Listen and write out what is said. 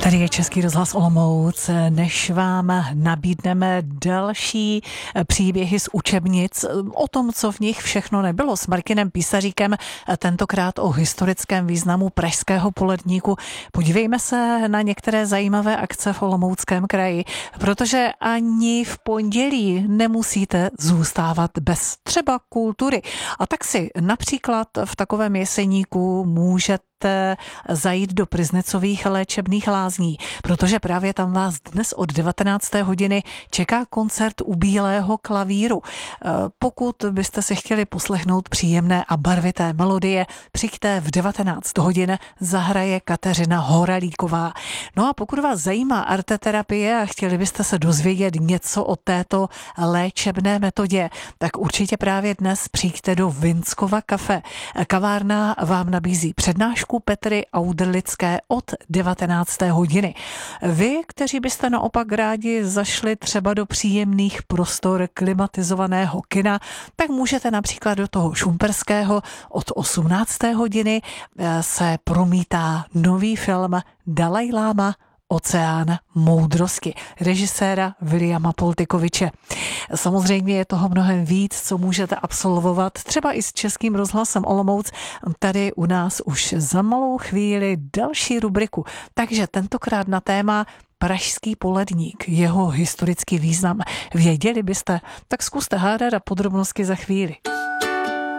Tady je Český rozhlas Olomouc. Než vám nabídneme další příběhy z učebnic o tom, co v nich všechno nebylo, s Martinem Písaříkem, tentokrát o historickém významu pražského poledníku, podívejme se na některé zajímavé akce v Olomouckém kraji, protože ani v pondělí nemusíte zůstávat bez třeba kultury. A tak si například v takovém Jeseníku můžete zajít do Pryznecových léčebných lázní, protože právě tam vás dnes od 19. hodiny čeká koncert u bílého klavíru. Pokud byste si chtěli poslechnout příjemné a barvité melodie, přijďte v 19 hodin, zahraje Kateřina Horalíková. No a pokud vás zajímá arteterapie a chtěli byste se dozvědět něco o této léčebné metodě, tak určitě právě dnes přijďte do Vinskova kafe. Kavárna vám nabízí přednášku Petry Audrlické od 19. hodiny. Vy, kteří byste naopak rádi zašli třeba do příjemných prostor klimatizovaného kina, tak můžete například do toho Šumperského od 18. hodiny se promítá nový film Dalajláma Oceán moudrosti režiséra Viliama Poltykoviče. Samozřejmě je toho mnohem víc, co můžete absolvovat třeba i s Českým rozhlasem Olomouc. Tady u nás už za malou chvíli další rubriku. Takže tentokrát na téma Pražský poledník, jeho historický význam. Věděli byste? Tak zkuste hádat a podrobnosti za chvíli.